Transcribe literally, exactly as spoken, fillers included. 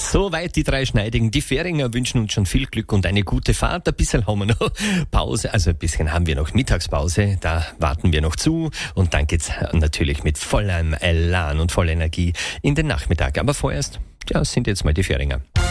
Soweit die drei Schneidigen. Die Fähringer wünschen uns schon viel Glück und eine gute Fahrt. Ein bisschen haben wir noch Pause, also ein bisschen haben wir noch Mittagspause. Da warten wir noch zu und dann geht's natürlich mit vollem Elan und voller Energie in den Nachmittag. Aber vorerst, ja, sind jetzt mal die Fähringer.